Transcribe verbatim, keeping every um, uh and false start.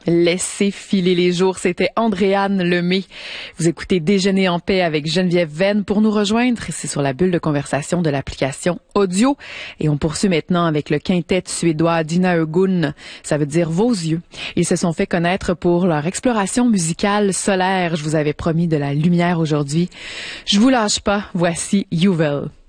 Laissez filer les jours, c'était Andréane Lemay. Vous écoutez Déjeuner en paix avec Geneviève Venn. Pour nous rejoindre, c'est sur la bulle de conversation de l'application audio. Et on poursuit maintenant avec le quintet suédois Dina Ögun. Ça veut dire vos yeux. Ils se sont fait connaître pour leur exploration musicale solaire. Je vous avais promis de la lumière aujourd'hui. Je vous lâche pas. Voici Yuvel.